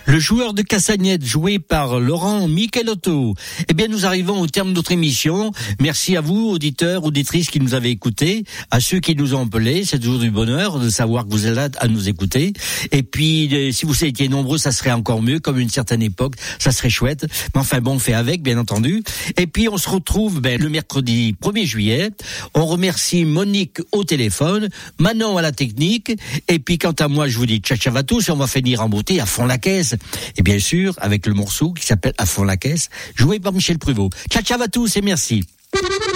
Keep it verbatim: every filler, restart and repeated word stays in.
Le joueur de castagnette joué par Laurent Michelotto. Eh bien, nous arrivons au terme de notre émission. Merci à vous, auditeurs, auditrices qui nous avez écoutés, à ceux qui nous ont appelés. C'est toujours du bonheur de savoir que vous êtes là à nous écouter. Et puis, euh, si vous étiez nombreux, ça serait encore mieux, comme une certaine époque. Ça serait chouette. Mais enfin, bon, on fait avec, bien entendu. Et puis, on se retrouve ben, le mercredi premier juillet. On remercie Monique au téléphone, Manon à la technique. Et puis, quant à moi, je vous dis ciao ciao à tous et on va finir en beauté à fond la caisse. Et bien sûr, avec le morceau qui s'appelle À fond la caisse, joué par Michel Pruvot. Ciao ciao à tous et merci.